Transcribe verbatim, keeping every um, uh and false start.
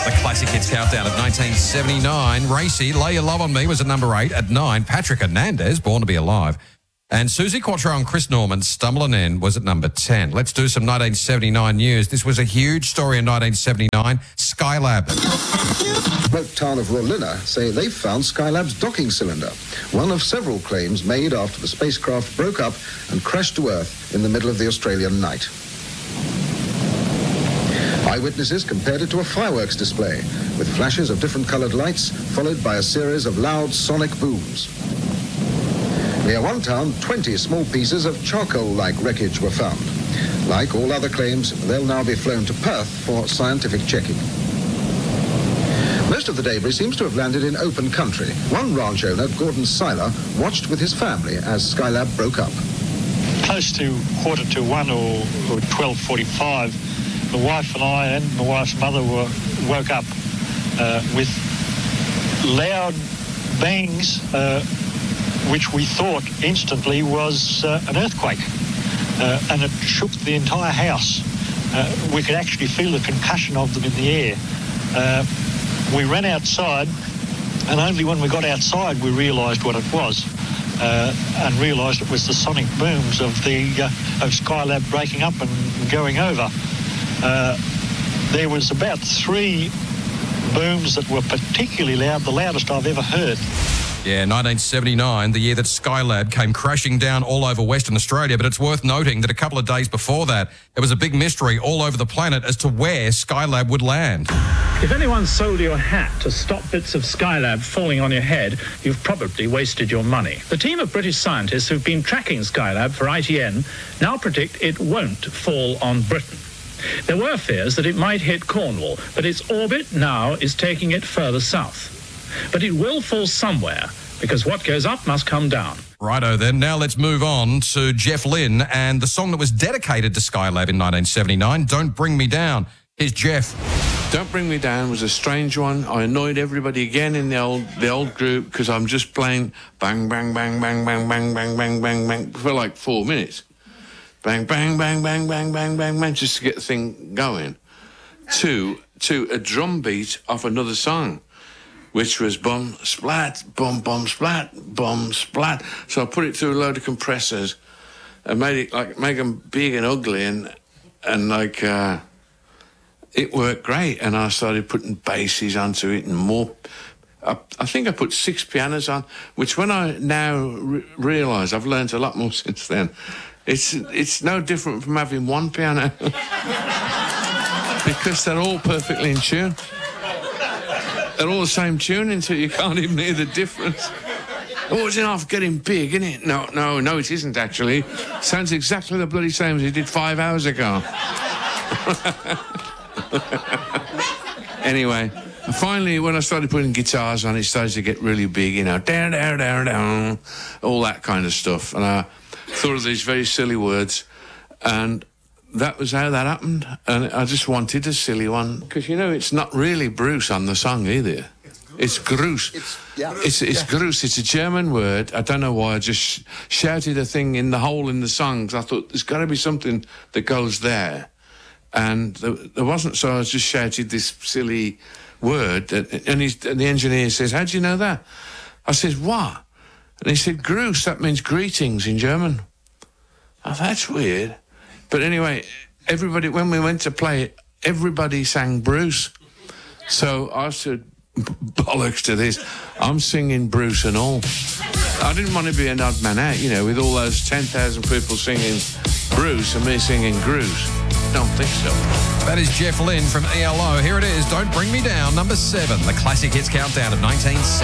The Classic Hits Countdown of nineteen seventy-nine. Racy, Lay Your Love on Me was at number eight. At nine, Patrick Hernandez, Born to Be Alive. And Susie Quatro and Chris Norman, Stumbling In, was at number ten. Let's do some nineteen seventy-nine news. This was a huge story in nineteen seventy-nine. Skylab. Remote town of Rolina say they've found Skylab's docking cylinder, one of several claims made after the spacecraft broke up and crashed to Earth in the middle of the Australian night. Eyewitnesses compared it to a fireworks display, with flashes of different coloured lights, followed by a series of loud sonic booms. Near one town, twenty small pieces of charcoal-like wreckage were found. Like all other claims, they'll now be flown to Perth for scientific checking. Most of the debris seems to have landed in open country. One ranch owner, Gordon Seiler, watched with his family as Skylab broke up. Close to quarter to one or, or twelve forty-five, the wife and I and my wife's mother were, woke up uh, with loud bangs, uh, which we thought instantly was uh, an earthquake, uh, and it shook the entire house. Uh, we could actually feel the concussion of them in the air. Uh, we ran outside, and only when we got outside we realised what it was, uh, and realised it was the sonic booms of the uh, of Skylab breaking up and going over. Uh, there was about three booms that were particularly loud, the loudest I've ever heard. Yeah, nineteen seventy-nine, the year that Skylab came crashing down all over Western Australia, but it's worth noting that a couple of days before that, there was a big mystery all over the planet as to where Skylab would land. If anyone sold you a hat to stop bits of Skylab falling on your head, you've probably wasted your money. The team of British scientists who've been tracking Skylab for I T N now predict it won't fall on Britain. There were fears that it might hit Cornwall, but its orbit now is taking it further south. But it will fall somewhere, because what goes up must come down. Righto then, now let's move on to Jeff Lynne and the song that was dedicated to Skylab in nineteen seventy-nine, Don't Bring Me Down. Here's Jeff. Don't Bring Me Down was a strange one. I annoyed everybody again in the old the old group because I'm just playing bang, bang, bang, bang, bang, bang, bang, bang, bang, bang for like four minutes. Bang, bang, bang, bang, bang, bang, bang, bang, just to get the thing going. To, to a drum beat off another song, which was bum, splat, bum, bum, splat, bum, splat. So I put it through a load of compressors and made it like, make them big and ugly, and, and like, uh, it worked great. And I started putting basses onto it and more. I, I think I put six pianos on, which when I now re- realise, I've learned a lot more since then. It's it's no different from having one piano because they're all perfectly in tune. They're all the same tuning, so you can't even hear the difference. Oh, it's enough getting big, isn't it? No, no, no, it isn't actually. Sounds exactly the bloody same as it did five hours ago. Anyway, finally, when I started putting guitars on, it started to get really big, you know, down, down, down, down, all that kind of stuff. And I thought of these very silly words, and that was how that happened. And I just wanted a silly one, because, you know, it's not really Bruce on the song either. It's Gruß. It's, yeah. it's, it's yeah. Gruß. It's a German word. I don't know why. I just sh- shouted a thing in the hole in the song, because I thought there's got to be something that goes there. And there, there wasn't, so I just shouted this silly word. That, and, he's, and the engineer says, "How do you know that?" I said, "What?" And he said, "Gruß, that means greetings in German." Oh, that's weird. But anyway, everybody, when we went to play it, everybody sang Bruce. So I said, bollocks to this. I'm singing Bruce and all. I didn't want to be an odd man out, you know, with all those ten thousand people singing Bruce and me singing Gruß. Don't think so. That is Jeff Lynne from E L O. Here it is, Don't Bring Me Down, number seven, the Classic Hits Countdown of nineteen seventy.